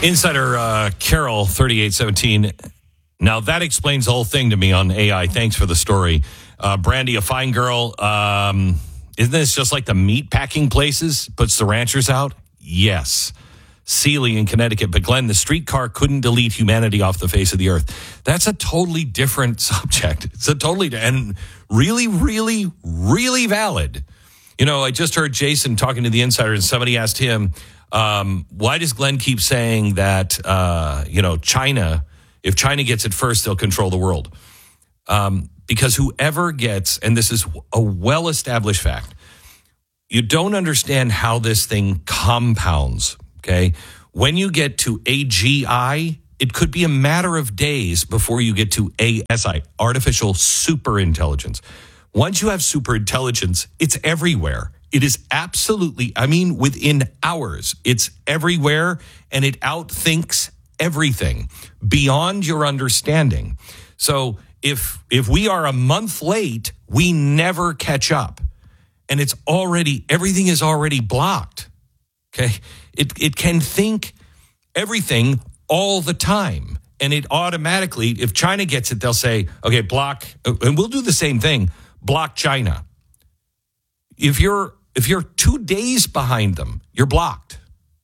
Insider Carol 3817. Now that explains the whole thing to me on AI. Thanks for the story. Brandy, a fine girl. Isn't this just like the meat packing places? Puts the ranchers out? Yes. Sealy in Connecticut. But Glenn, the streetcar couldn't delete humanity off the face of the earth. That's a totally different subject. It's a totally, and really, really, really valid. You know, I just heard Jason talking to the Insider, and somebody asked him, why does Glenn keep saying that, China, if China gets it first, they'll control the world? Because whoever gets, and this is a well-established fact, you don't understand how this thing compounds, okay? When you get to AGI, it could be a matter of days before you get to ASI, artificial superintelligence. Once you have superintelligence, it's everywhere. It is absolutely, within hours, it's everywhere, and it outthinks everything beyond your understanding. So if we are a month late, we never catch up. And everything is already blocked. Okay? It can think everything all the time. And it automatically, if China gets it, they'll say, okay, block, and we'll do the same thing, block China. If you're 2 days behind them, you're blocked.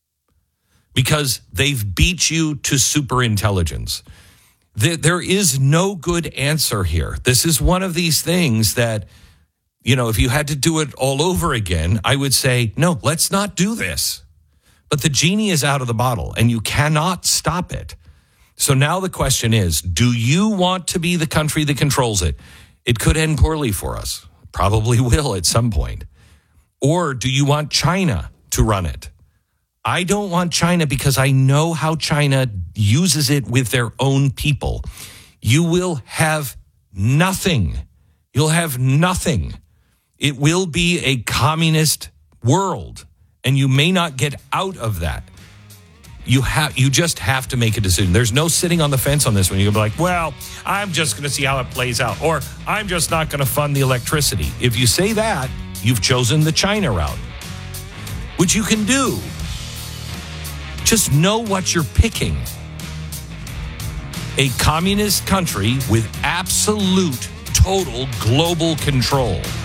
Because they've beat you to superintelligence. There is no good answer here. This is one of these things that, if you had to do it all over again, I would say, no, let's not do this. But the genie is out of the bottle, and you cannot stop it. So now the question is, do you want to be the country that controls it? It could end poorly for us. Probably will at some point. Or do you want China to run it? I don't want China because I know how China uses it with their own people. You will have nothing. You'll have nothing. It will be a communist world, and you may not get out of that. You just have to make a decision. There's no sitting on the fence on this one. You'll be like, well, I'm just going to see how it plays out, or I'm just not going to fund the electricity. If you say that, you've chosen the China route, which you can do. Just know what you're picking. A communist country with absolute, total global control.